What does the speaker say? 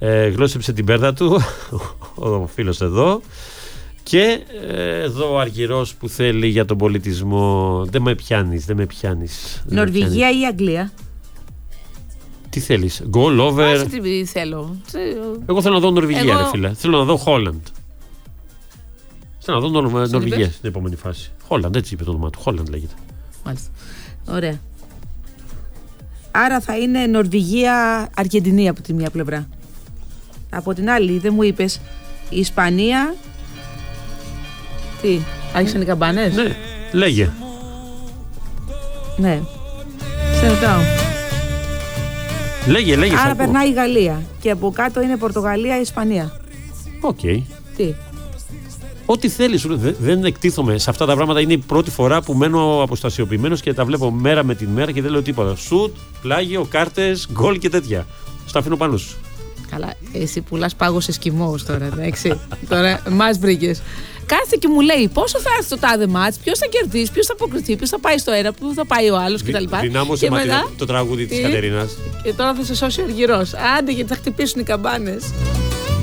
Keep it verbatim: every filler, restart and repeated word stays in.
Ε, γλώσσεψε την πέρτα του ο φίλος εδώ. Και ε, εδώ ο Αργυρός που θέλει για τον πολιτισμό. Δεν με πιάνεις, δεν με πιάνεις. Νορβηγία ή Αγγλία? Τι θέλεις, goal over? Άσαι τι θέλω. Εγώ θέλω να δω Νορβηγία, Εγώ... ρε φίλε. Θέλω να δω Χόλαντ. Θέλω να δω Νορ... Νορβηγία στην επόμενη φάση. Χόλαντ, έτσι είπε το όνομά του. Χόλαντ λέγεται. Μάλιστα. Ωραία. Άρα θα είναι Νορβηγία-Αργεντινή από τη μία πλευρά. Από την άλλη, δεν μου είπες, η Ισπανία. Τι, άρχισαν οι καμπάνες? Ναι, λέγε. Ναι. Σε ρωτάω. Λέγε, λέγε. Άρα περνάει η Γαλλία. Και από κάτω είναι Πορτογαλία-Ισπανία. Οκ. Okay. Τι. Ό,τι θέλεις. Δεν εκτίθομαι σε αυτά τα πράγματα. Είναι η πρώτη φορά που μένω αποστασιοποιημένος και τα βλέπω μέρα με την μέρα και δεν λέω τίποτα. Σουτ, πλάγιο, κάρτες, γκολ και τέτοια. Στα αφήνω πάνω σου. Καλά, εσύ πουλάς πάγος εσκιμώους τώρα, εντάξει. Τώρα μας βρήκες. Κάθεται και μου λέει πόσο θα έρθει το τάδε μάτς, ποιος θα κερδίσει, ποιος θα αποκριθεί, ποιος θα πάει στο ένα, πού θα πάει ο άλλος κτλ. Δυνάμωσε μετά... το τραγούδι της Κατερίνας. Και τώρα θα σε σώσει ο Αργυρός. Άντε, γιατί θα χτυπήσουν οι καμπάνες.